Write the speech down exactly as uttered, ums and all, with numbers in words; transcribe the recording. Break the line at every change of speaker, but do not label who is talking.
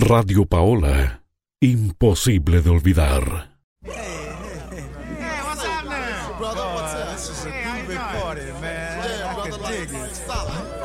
Radio Paola, imposible de olvidar.
Hey, what's up now?
Brother, what's up? This is a
Hey, how you
groovy
doing?
party, man.
Yeah,
I
brother,
can
like,
dig it.
stop.